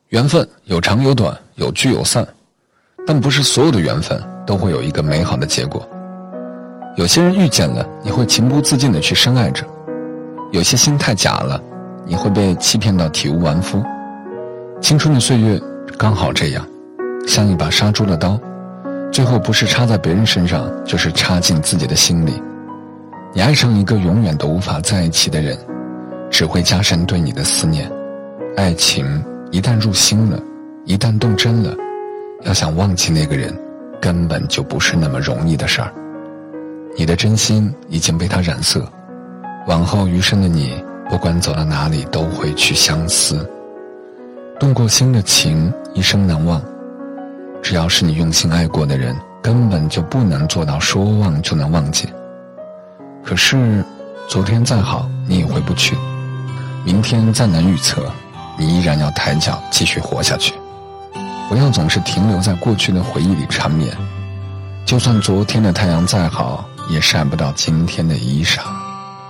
缘分有长有短，有聚有散，但不是所有的缘分都会有一个美好的结果。有些人遇见了，你会情不自禁地去深爱着；有些心太假了，你会被欺骗到体无完肤。青春的岁月刚好这样，像一把杀猪的刀，最后不是插在别人身上，就是插进自己的心里。你爱上一个永远都无法在一起的人，只会加深对你的思念。爱情一旦入心了，一旦动真了，要想忘记那个人，根本就不是那么容易的事儿。你的真心已经被他染色，往后余生的你，不管走到哪里都会去相思。动过心的情，一生难忘。只要是你用心爱过的人，根本就不能做到说忘就能忘记。可是昨天再好，你也回不去；明天再难预测，你依然要抬脚继续活下去。不要总是停留在过去的回忆里缠绵，就算昨天的太阳再好，也晒不到今天的衣裳。